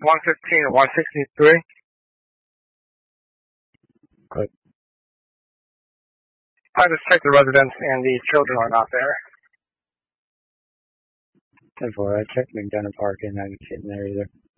115 and 163. Good. I just checked the residents and the children are not there. 10-4, I checked McDonough Park and I didn't see him there either.